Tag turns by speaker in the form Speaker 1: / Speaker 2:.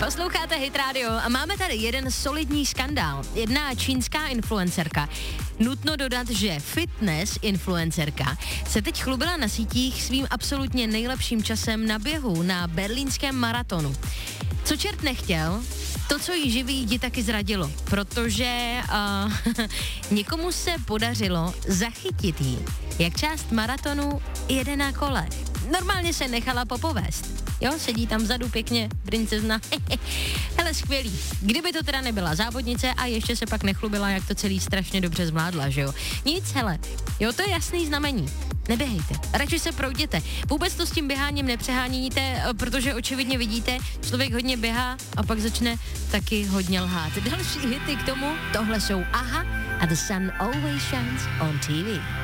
Speaker 1: Posloucháte Hit Radio a máme tady jeden solidní skandál. Jedna čínská influencerka, nutno dodat, že fitness influencerka, se teď chlubila na sítích svým absolutně nejlepším časem na běhu na berlínském maratonu. Co čert nechtěl, to, co jí živí, ji taky zradilo, protože někomu se podařilo zachytit jí, jak část maratonu jede na kole. Normálně se nechala popovést. Jo, sedí tam vzadu pěkně princezna. Hele, skvělý. Kdyby to teda nebyla závodnice a ještě se pak nechlubila, jak to celý strašně dobře zvládla, že jo. Nic, hele. Jo, to je jasný znamení. Neběhejte, radši se projděte. Vůbec to s tím běháním nepřeháníte, protože očividně vidíte, člověk hodně běhá a pak začne taky hodně lhát. Další hity k tomu, tohle jsou Aha a The Sun Always Shines on TV.